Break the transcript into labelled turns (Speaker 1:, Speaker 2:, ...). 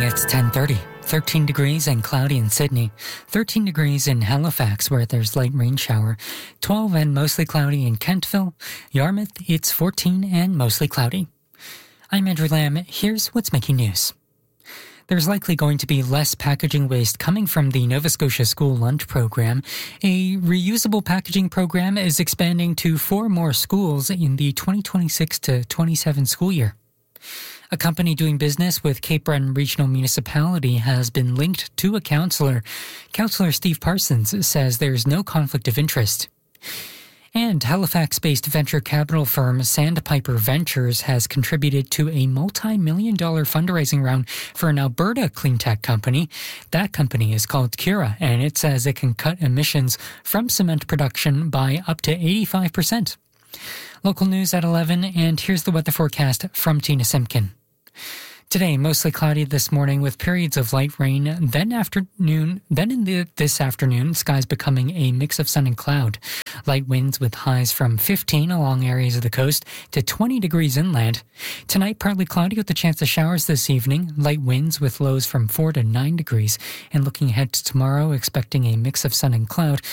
Speaker 1: It's 10:30. 13 degrees and cloudy in Sydney. 13 degrees in Halifax, where there's light rain shower. 12 and mostly cloudy in Kentville. Yarmouth, it's 14 and mostly cloudy. I'm Andrew Lamb. Here's what's making news. There's likely going to be less packaging waste coming from the Nova Scotia School Lunch Program. A reusable packaging program is expanding to 4 more schools in the 2026 to 27 school year. A company doing business with Cape Breton Regional Municipality has been linked to a councillor. Councillor Steve Parsons says there's no conflict of interest. And Halifax-based venture capital firm Sandpiper Ventures has contributed to a multi-million-dollar fundraising round for an Alberta cleantech company. That company is called Cura, and it says it can cut emissions from cement production by up to 85%. Local news at 11, and here's the weather forecast from Tina Simpkin. Today, mostly cloudy this morning with periods of light rain, this afternoon, skies becoming a mix of sun and cloud. Light winds with highs from 15 along areas of the coast to 20 degrees inland. Tonight, partly cloudy with the chance of showers this evening. Light winds with lows from 4 to 9 degrees. And looking ahead to tomorrow, expecting a mix of sun and cloud